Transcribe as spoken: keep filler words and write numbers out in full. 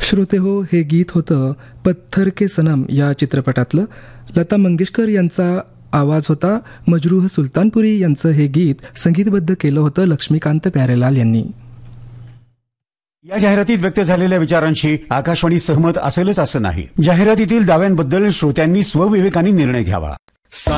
श्रोते हो, हे गीत होतं पत्थर के सनम या चित्रपटातलं. लता मंगेशकर यांचा आवाज होता. मजरूह सुलतानपुरी यांचं हे गीत संगीतबद्ध केलं होतं लक्ष्मीकांत प्यारेलाल यांनी. या जाहिरातीत व्यक्त झालेल्या विचारांशी आकाशवाणी सहमत असेलच असं नाही. जाहिरातीतील दाव्यांबद्दल श्रोत्यांनी स्वविवेकाने निर्णय घ्यावा.